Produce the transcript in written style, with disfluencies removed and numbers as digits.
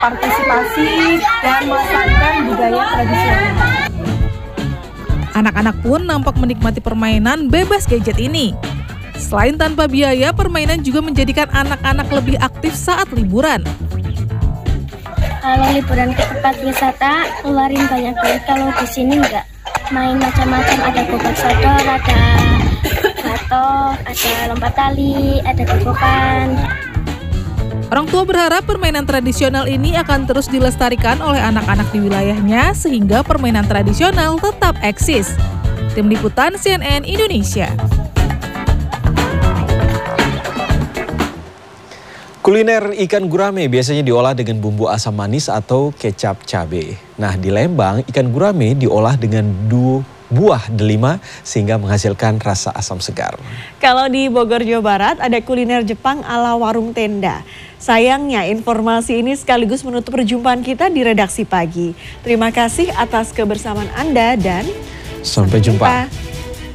partisipasi dan melestarikan budaya tradisional. Anak-anak pun nampak menikmati permainan bebas gadget ini. Selain tanpa biaya, permainan juga menjadikan anak-anak lebih aktif saat liburan. Kalau liburan ke tempat wisata, keluarin banyak duit. Kalau di sini enggak, main macam-macam, ada gobak sodor, ada batok, ada lompat tali, ada gogokan. Orang tua berharap permainan tradisional ini akan terus dilestarikan oleh anak-anak di wilayahnya sehingga permainan tradisional tetap eksis. Tim Liputan CNN Indonesia. Kuliner ikan gurame biasanya diolah dengan bumbu asam manis atau kecap cabai. Nah, di Lembang, ikan gurame diolah dengan buah delima sehingga menghasilkan rasa asam segar. Kalau di Bogor, Jawa Barat, ada kuliner Jepang ala warung tenda. Sayangnya informasi ini sekaligus menutup perjumpaan kita di redaksi pagi. Terima kasih atas kebersamaan Anda dan sampai jumpa.